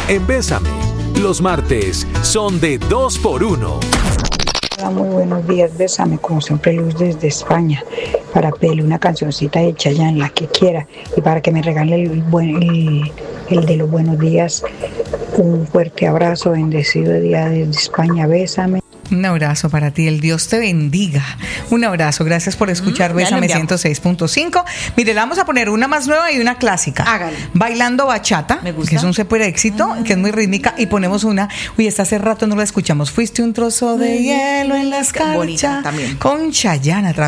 en Bésame. Los martes son de 2x1. Hola, muy buenos días, Bésame, como siempre Luz desde España, para pedirle una cancioncita de Chayanne, la que quiera, y para que me regale el de los buenos días. Un fuerte abrazo, bendecido día desde España, Bésame. Un abrazo para ti, el Dios te bendiga. Un abrazo, gracias por escuchar Bésame 106.5. Mire, le vamos a poner una más nueva y una clásica. Hágale. Bailando Bachata, que es un súper éxito, que es muy rítmica, y ponemos una, esta hace rato no la escuchamos. Fuiste un trozo de hielo en la escarcha. Bonita también. Con Chayanne a través